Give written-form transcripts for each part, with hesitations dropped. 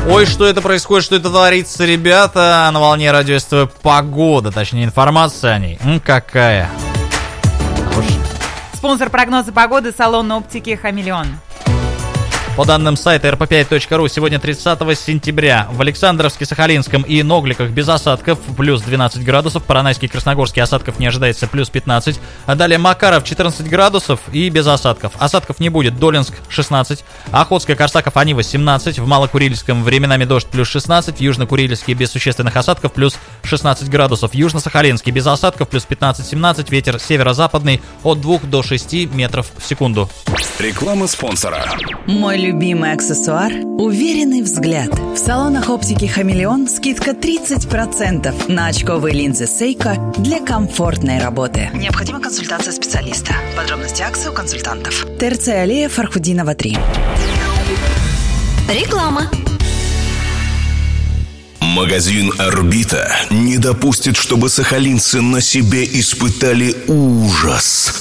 Ой, что это происходит, что это творится, ребята? На волне радио СТВ погода, точнее информация о ней. Какая? Спонсор прогноза погоды — салон оптики «Хамелеон». По данным сайта rp5.ru, сегодня 30 сентября в Александровске, Сахалинском и Ногликах без осадков, плюс 12 градусов, Поронайске и Красногорске осадков не ожидается, плюс 15, а далее Макаров 14 градусов и без осадков. Осадков не будет, Долинск 16, Охотская, Корсаков, Анива 17, в Малокурильском временами дождь плюс 16, Южно-Курильске без существенных осадков плюс 16 градусов, Южно-Сахалинский без осадков плюс 15-17, ветер северо-западный от 2 до 6 метров в секунду. Реклама спонсора. Мой любимый аксессуар – уверенный взгляд. В салонах оптики «Хамелеон» скидка 30% на очковые линзы Seiko для комфортной работы. Необходима консультация специалиста. Подробности акции у консультантов. ТРЦ аллея Фархудинова, 3. Реклама. Магазин «Орбита» не допустит, чтобы сахалинцы на себе испытали ужас.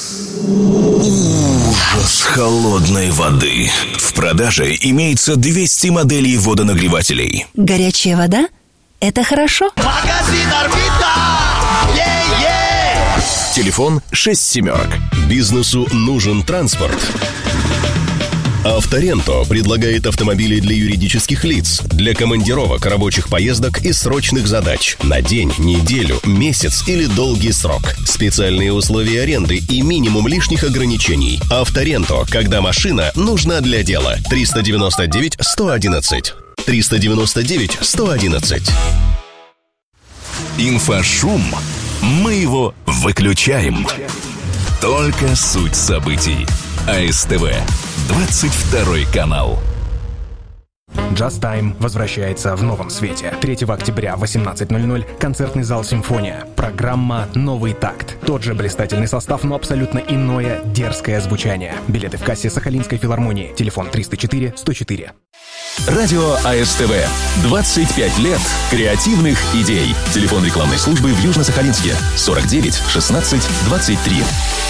Ужас холодной воды. В продаже имеется 200 моделей водонагревателей. Горячая вода? Это хорошо. Магазин «Орбита». Телефон 6 семерок. Бизнесу нужен транспорт. Авторенто предлагает автомобили для юридических лиц, для командировок, рабочих поездок и срочных задач на день, неделю, месяц или долгий срок. Специальные условия аренды и минимум лишних ограничений. Авторенто, когда машина нужна для дела. 399-111. 399-111. Инфошум. Мы его выключаем. Только суть событий. АСТВ. 22 канал. Just Time возвращается в новом свете. 3 октября в 18:00 концертный зал «Симфония». Программа «Новый такт». Тот же блистательный состав, но абсолютно иное дерзкое звучание. Билеты в кассе Сахалинской филармонии. Телефон 304-104. Радио АСТВ. 25 лет креативных идей. Телефон рекламной службы в Южно-Сахалинске. 49 16 23.